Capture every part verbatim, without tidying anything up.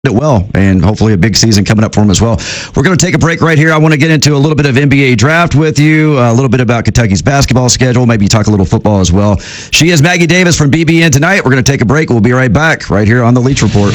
it well, and hopefully a big season coming up for him as well. We're going to take a break right here. I want to get into a little bit of N B A draft with you, a little bit about Kentucky's basketball schedule, maybe talk a little football as well. She is Maggie Davis from B B N Tonight. We're going to take a break. We'll be right back right here on the Leach Report.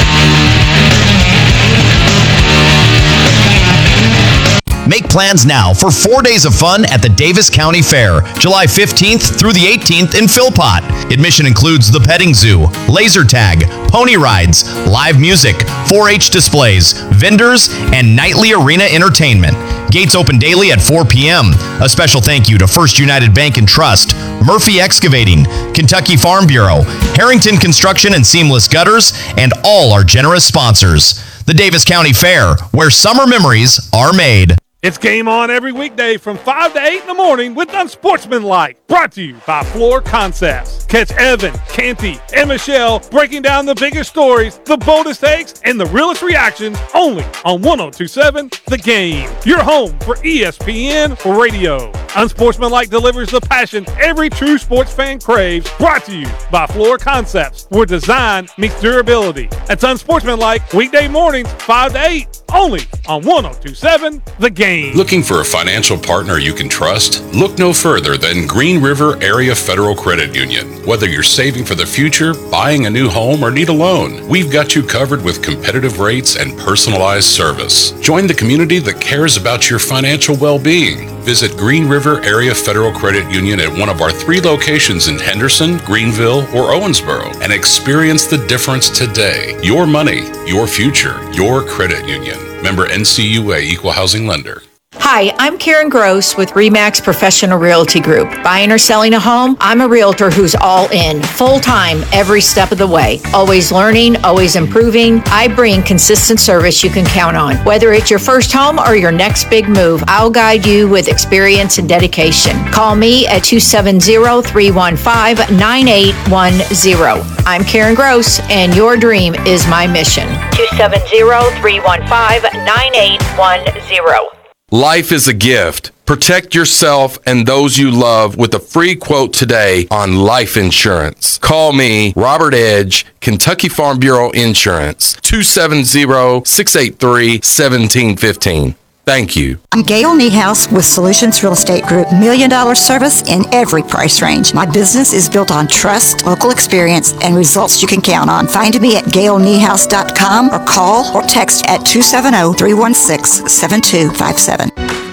Make plans now for four days of fun at the Davis County Fair, July fifteenth through the eighteenth in Philpott. Admission includes the petting zoo, laser tag, pony rides, live music, four H displays, vendors, and nightly arena entertainment. Gates open daily at four p.m. A special thank you to First United Bank and Trust, Murphy Excavating, Kentucky Farm Bureau, Harrington Construction and Seamless Gutters, and all our generous sponsors. The Davis County Fair, where summer memories are made. It's game on every weekday from five to eight in the morning with Unsportsmanlike, brought to you by Floor Concepts. Catch Evan, Canty, and Michelle breaking down the biggest stories, the boldest takes, and the realest reactions only on one oh two point seven The Game. Your home for E S P N Radio. Unsportsmanlike delivers the passion every true sports fan craves, brought to you by Floor Concepts, where design meets durability. That's Unsportsmanlike, weekday mornings, five to eight, only on one oh two point seven The Game. Looking for a financial partner you can trust? Look no further than Green River Area Federal Credit Union. Whether you're saving for the future, buying a new home, or need a loan, we've got you covered with competitive rates and personalized service. Join the community that cares about your financial well-being. Visit Green River Area Federal Credit Union at one of our three locations in Henderson, Greenville, or Owensboro and experience the difference today. Your money, your future, your credit union. Member N C U A Equal Housing Lender. Hi, I'm Karen Gross with RE/MAX Professional Realty Group. Buying or selling a home? I'm a realtor who's all in, full-time, every step of the way. Always learning, always improving. I bring consistent service you can count on. Whether it's your first home or your next big move, I'll guide you with experience and dedication. Call me at two seven zero, three one five, nine eight one zero. I'm Karen Gross, and your dream is my mission. two seven zero, three one five, nine eight one zero. Life is a gift. Protect yourself and those you love with a free quote today on life insurance. Call me, Robert Edge, Kentucky Farm Bureau Insurance, two seven zero, six eight three, one seven one five. Thank you. I'm Gail Niehaus with Solutions Real Estate Group. Million dollar service in every price range. My business is built on trust, local experience, and results you can count on. Find me at gail niehaus dot com or call or text at two seven zero, three one six, seven two five seven.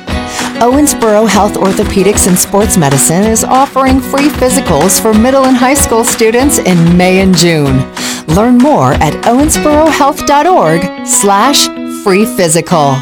Owensboro Health Orthopedics and Sports Medicine is offering free physicals for middle and high school students in May and June. Learn more at owensboro health dot org slash free physical.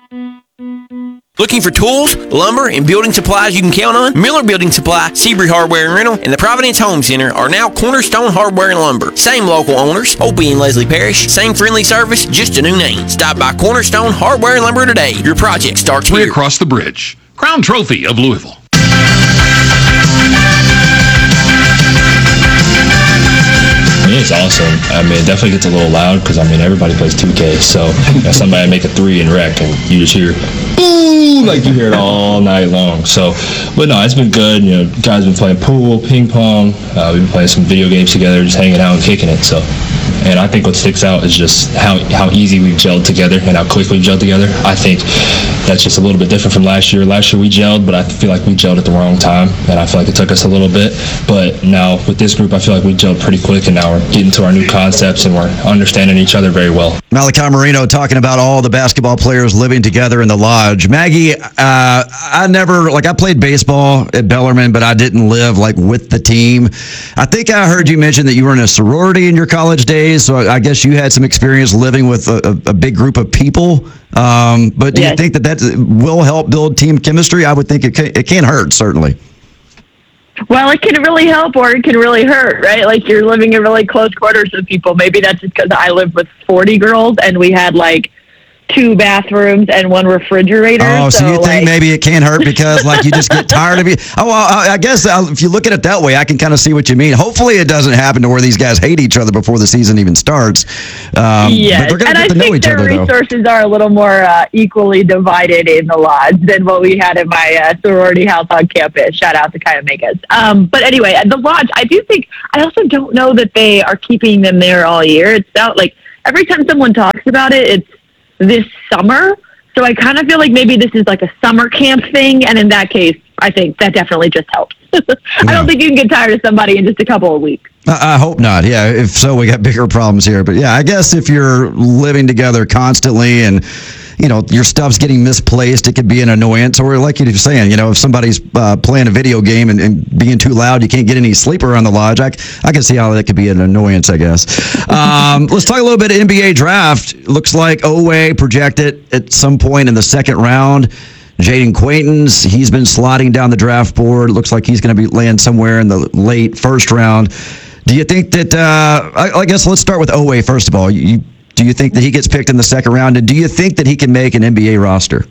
Looking for tools, lumber, and building supplies you can count on? Miller Building Supply, Seabury Hardware and Rental, and the Providence Home Center are now Cornerstone Hardware and Lumber. Same local owners, Opie and Leslie Parrish. Same friendly service, just a new name. Stop by Cornerstone Hardware and Lumber today. Your project starts Three here. Across the bridge. Crown Trophy of Louisville. I mean, it's awesome. I mean, it definitely gets a little loud because, I mean, everybody plays two K. So, if somebody make a three in rec and you just hear, boom, like you hear it all night long. So, but no, it's been good. You know, guys been playing pool, ping pong. Uh, we've been playing some video games together, just hanging out and kicking it. So, and I think what sticks out is just how, how easy we've gelled together and how quick we've gelled together. I think that's just a little bit different from last year. Last year we gelled, but I feel like we gelled at the wrong time, and I feel like it took us a little bit. But now with this group, I feel like we gelled pretty quick, and now we're getting to our new concepts, and we're understanding each other very well. Malachi Marino talking about all the basketball players living together in the lodge. Maggie, uh, I never, like I played baseball at Bellarmine, but I didn't live like with the team. I think I heard you mention that you were in a sorority in your college days, so I guess you had some experience living with a, a, a big group of people. Um, but do yes. you think that that will help build team chemistry? I would think it can, it can't hurt, certainly. Well, it can really help or it can really hurt, right? Like you're living in really close quarters with people. Maybe that's just because I lived with forty girls and we had like two bathrooms and one refrigerator. Oh, so, so you like, think maybe it can't hurt because like you just get tired of it? Oh, well, I guess if you look at it that way, I can kind of see what you mean. Hopefully it doesn't happen to where these guys hate each other before the season even starts. Um, yes, but they're going to get to know each other, though. And I think their resources are a little more uh, equally divided in the lodge than what we had in my uh, sorority house on campus. Shout out to Kaya Um But anyway, the lodge, I do think, I also don't know that they are keeping them there all year. It's not like, every time someone talks about it, it's this summer. So I kind of feel like maybe this is like a summer camp thing. And in that case, I think that definitely just helps. I don't think you can get tired of somebody in just a couple of weeks. I, I hope not. Yeah. If so, we got bigger problems here. But yeah, I guess if you're living together constantly and, you know, your stuff's getting misplaced, it could be an annoyance. Or like you're saying, you know, if somebody's uh, playing a video game and, and being too loud, you can't get any sleep around the lodge. I, I can see how that could be an annoyance, I guess. Um, let's talk a little bit of N B A draft. Looks like Oweh projected at some point in the second round. Jaden Quaintance, he's been sliding down the draft board. Looks like he's going to be laying somewhere in the late first round. Do you think that, uh, I, I guess let's start with Oweh first of all. You, do you think that he gets picked in the second round? And do you think that he can make an N B A roster?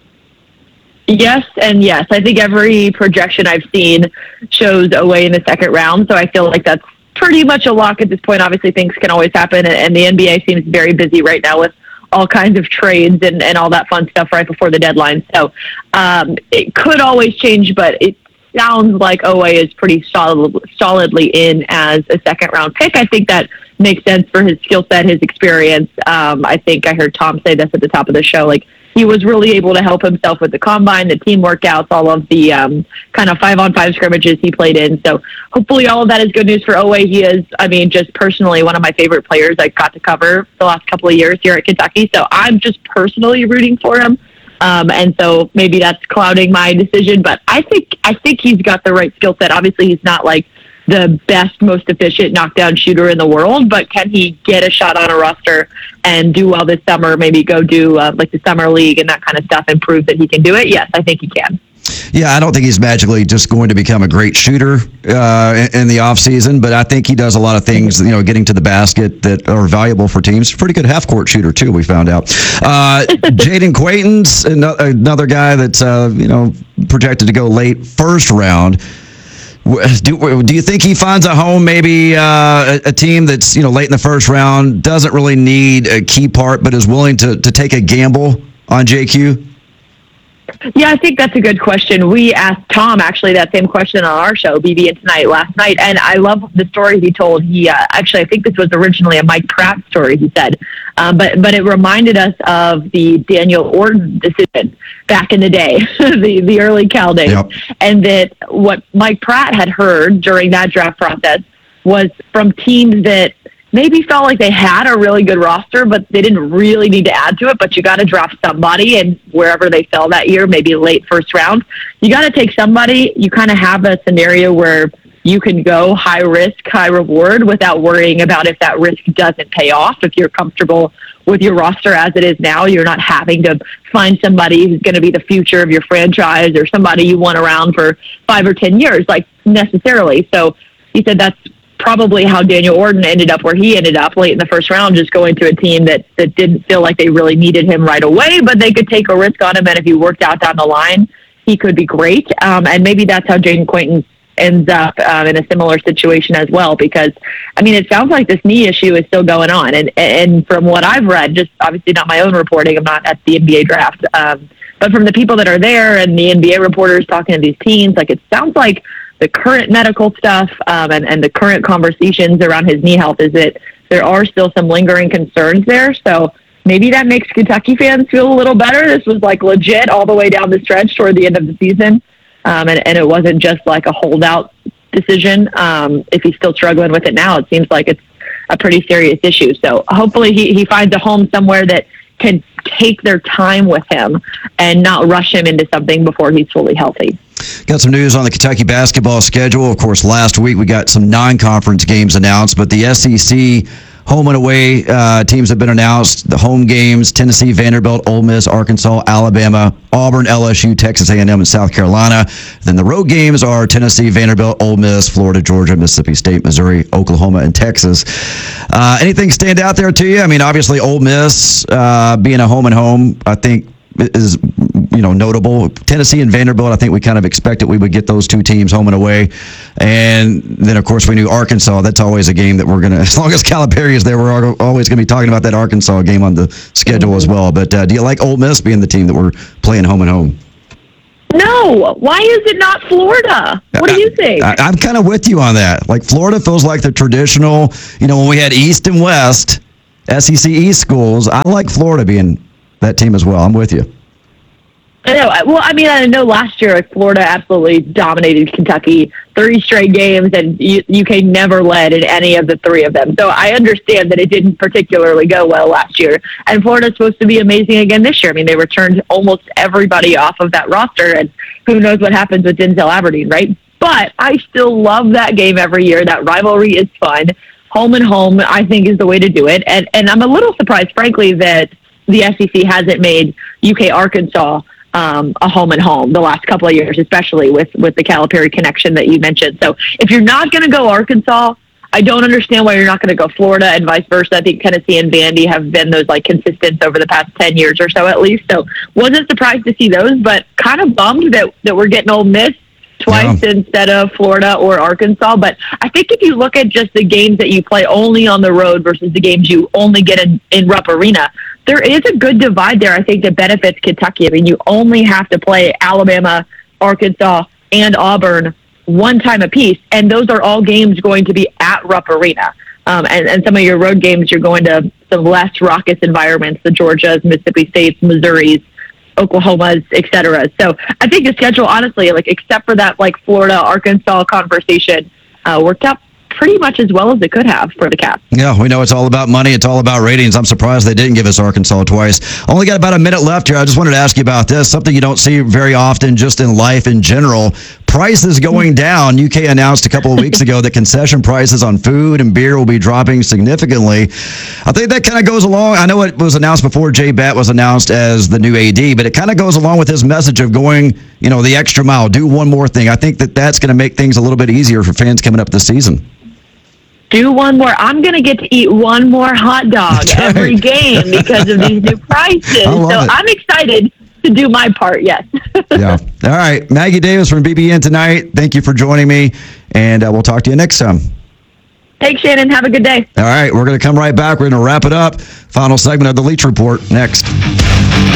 Yes and yes. I think every projection I've seen shows Oweh in the second round. So I feel like that's pretty much a lock at this point. Obviously, things can always happen. And the N B A seems very busy right now with all kinds of trades and, and all that fun stuff right before the deadline. So um, it could always change, but it sounds like Oweh is pretty solid, solidly in as a second round pick. I think that makes sense for his skill set, his experience. Um, I think I heard Tom say this at the top of the show, like he was really able to help himself with the combine, the team workouts, all of the um, kind of five on five scrimmages he played in. So hopefully all of that is good news for Oweh. He is, I mean, just personally one of my favorite players I got to cover the last couple of years here at Kentucky. So I'm just personally rooting for him. Um, and so maybe that's clouding my decision, but I think, I think he's got the right skill set. Obviously he's not like the best, most efficient knockdown shooter in the world, but can he get a shot on a roster and do well this summer, maybe go do uh, like the summer league and that kind of stuff and prove that he can do it? Yes, I think he can. Yeah, I don't think he's magically just going to become a great shooter uh, in, in the offseason, but I think he does a lot of things, you know, getting to the basket that are valuable for teams. Pretty good half-court shooter, too, we found out. Uh, Jaden Quaintance, another guy that's, uh, you know, projected to go late first round. Do, do you think he finds a home, maybe uh, a, a team that's, you know, late in the first round, doesn't really need a key part, but is willing to, to take a gamble on J Q? Yeah, I think that's a good question. We asked Tom actually that same question on our show, B B and Tonight, last night, and I love the story he told. He uh, actually, I think this was originally a Mike Pratt story, he said, um, but but it reminded us of the Daniel Orton decision back in the day, the, the early Cal days, yep. And that what Mike Pratt had heard during that draft process was from teams that maybe felt like they had a really good roster, but they didn't really need to add to it, but you got to draft somebody, and wherever they fell that year, maybe late first round, you got to take somebody. You kind of have a scenario where you can go high risk, high reward without worrying about if that risk doesn't pay off. If you're comfortable with your roster as it is now, you're not having to find somebody who's going to be the future of your franchise or somebody you want around for five or ten years, like necessarily. So he said that's probably how Daniel Orton ended up where he ended up late in the first round, just going to a team that, that didn't feel like they really needed him right away, but they could take a risk on him, and if he worked out down the line, he could be great. Um, and maybe that's how Jaden Quaintance ends up um, in a similar situation as well, because, I mean, it sounds like this knee issue is still going on, and and from what I've read, just obviously not my own reporting, I'm not at the N B A draft, um, but from the people that are there and the N B A reporters talking to these teams, like it sounds like the current medical stuff um, and, and the current conversations around his knee health is that there are still some lingering concerns there. So maybe that makes Kentucky fans feel a little better. This was like legit all the way down the stretch toward the end of the season. Um, and, and it wasn't just like a holdout decision. Um, if he's still struggling with it now, it seems like it's a pretty serious issue. So hopefully he, he finds a home somewhere that can take their time with him and not rush him into something before he's fully healthy. Got some news on the Kentucky basketball schedule. Of course, last week we got some non-conference games announced, but the S E C home and away uh, teams have been announced. The home games, Tennessee, Vanderbilt, Ole Miss, Arkansas, Alabama, Auburn, L S U, Texas A and M, and South Carolina. Then the road games are Tennessee, Vanderbilt, Ole Miss, Florida, Georgia, Mississippi State, Missouri, Oklahoma, and Texas. Uh, anything stand out there to you? I mean, obviously Ole Miss uh, being a home and home, I think, is, you know, notable. Tennessee and Vanderbilt, I think we kind of expected we would get those two teams home and away. And then, of course, we knew Arkansas. That's always a game that we're going to, as long as Calipari is there, we're always going to be talking about that Arkansas game on the schedule mm-hmm. as well. But uh, do you like Ole Miss being the team that we're playing home and home? No. Why is it not Florida? What do you think? I, I'm kind of with you on that. Like, Florida feels like the traditional, you know, when we had East and West, S E C East schools. I like Florida being that team as well. I'm with you. I know. Well, I mean, I know last year like, Florida absolutely dominated Kentucky, three straight games, and U K never led in any of the three of them. So I understand that it didn't particularly go well last year. And Florida's supposed to be amazing again this year. I mean, they returned almost everybody off of that roster, and who knows what happens with Denzel Aberdeen, right? But I still love that game every year. That rivalry is fun. Home and home, I think, is the way to do it. And and I'm a little surprised, frankly, that the S E C hasn't made U K Arkansas Um, a home and home the last couple of years, especially with, with the Calipari connection that you mentioned. So if you're not going to go Arkansas, I don't understand why you're not going to go Florida and vice versa. I think Tennessee and Vandy have been those like consistents over the past ten years or so at least. So wasn't surprised to see those, but kind of bummed that, that we're getting Ole Miss twice yeah. instead of Florida or Arkansas. But I think if you look at just the games that you play only on the road versus the games you only get in, in Rupp Arena, there is a good divide there, I think, that benefits Kentucky. I mean, you only have to play Alabama, Arkansas, and Auburn one time apiece, and those are all games going to be at Rupp Arena. Um, and, and some of your road games, you're going to some less raucous environments, the Georgias, Mississippi States, Missouris, Oklahomas, et cetera. So I think the schedule, honestly, like except for that like Florida, Arkansas conversation, uh, worked out pretty much as well as it could have for the Cats. Yeah, we know it's all about money. It's all about ratings. I'm surprised they didn't give us Arkansas twice. Only got about a minute left here. I just wanted to ask you about this, something you don't see very often just in life in general. Prices going down. U K announced a couple of weeks ago that concession prices on food and beer will be dropping significantly. I think that kind of goes along. I know it was announced before Jay Batt was announced as the new A D, but it kind of goes along with his message of going, you know, the extra mile, do one more thing. I think that that's going to make things a little bit easier for fans coming up this season. Do one more. I'm going to get to eat one more hot dog right. every game because of these new prices. So it. I'm excited to do my part, yes. Yeah. All right. Maggie Davis from B B N tonight. Thank you for joining me, and uh, we'll talk to you next time. Thanks, Shannon. Have a good day. All right. We're going to come right back. We're going to wrap it up. Final segment of the Leach Report next.